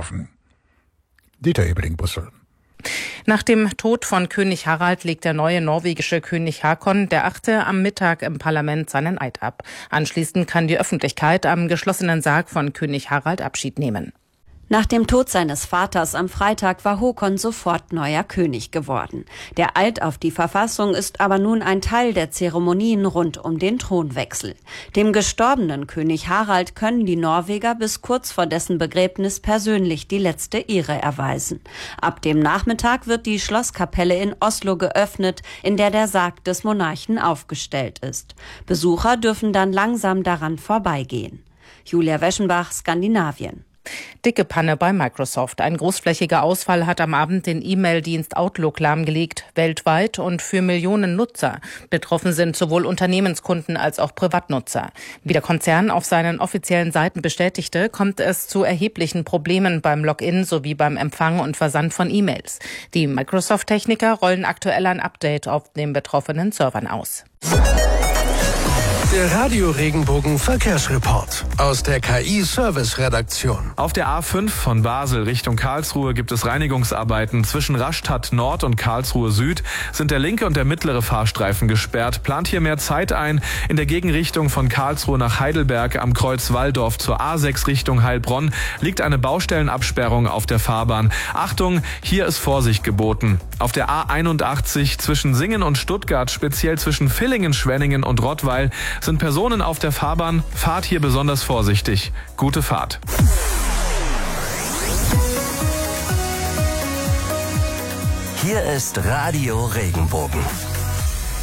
Flughafen. Dieter Ebeling, Brüssel. Nach dem Tod von König Harald legt der neue norwegische König Haakon VIII. Am Mittag im Parlament seinen Eid ab. Anschließend kann die Öffentlichkeit am geschlossenen Sarg von König Harald Abschied nehmen. Nach dem Tod seines Vaters am Freitag war Håkon sofort neuer König geworden. Der Eid auf die Verfassung ist aber nun ein Teil der Zeremonien rund um den Thronwechsel. Dem gestorbenen König Harald können die Norweger bis kurz vor dessen Begräbnis persönlich die letzte Ehre erweisen. Ab dem Nachmittag wird die Schlosskapelle in Oslo geöffnet, in der der Sarg des Monarchen aufgestellt ist. Besucher dürfen dann langsam daran vorbeigehen. Julia Weschenbach, Skandinavien. Dicke Panne bei Microsoft. Ein großflächiger Ausfall hat am Abend den E-Mail-Dienst Outlook lahmgelegt, weltweit und für Millionen Nutzer. Betroffen sind sowohl Unternehmenskunden als auch Privatnutzer. Wie der Konzern auf seinen offiziellen Seiten bestätigte, kommt es zu erheblichen Problemen beim Login sowie beim Empfang und Versand von E-Mails. Die Microsoft-Techniker rollen aktuell ein Update auf den betroffenen Servern aus. Der Radio-Regenbogen Verkehrsreport aus der KI-Service-Redaktion. Auf der A5 von Basel Richtung Karlsruhe gibt es Reinigungsarbeiten. Zwischen Rastatt Nord und Karlsruhe Süd sind der linke und der mittlere Fahrstreifen gesperrt. Plant hier mehr Zeit ein. In der Gegenrichtung von Karlsruhe nach Heidelberg am Kreuz Walldorf zur A6 Richtung Heilbronn liegt eine Baustellenabsperrung auf der Fahrbahn. Achtung, hier ist Vorsicht geboten. Auf der A81 zwischen Singen und Stuttgart, speziell zwischen Villingen, Schwenningen und Rottweil, sind Personen auf der Fahrbahn. Fahrt hier besonders vorsichtig. Gute Fahrt. Hier ist Radio Regenbogen.